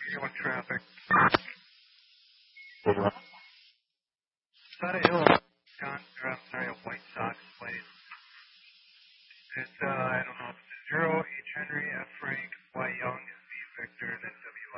301 traffic. Over. About a hill, John, or I'm sorry, a White Sox plate. It's, I don't know, if it's 0, H. Henry, F. Frank, Y. Young, V. Victor, then W.